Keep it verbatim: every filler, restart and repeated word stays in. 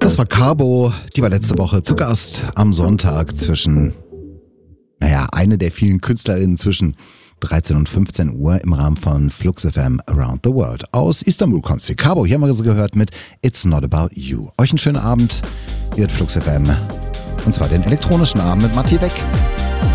Das war Cabo, die war letzte Woche zu Gast am Sonntag zwischen, naja, eine der vielen KünstlerInnen zwischen dreizehn und fünfzehn Uhr im Rahmen von Flux F M Around the World. Aus Istanbul kommt sie. Cabo, hier haben wir sie gehört mit It's Not About You. Euch einen schönen Abend, hier hat Flux F M. Und zwar den elektronischen Abend mit Matti Weck.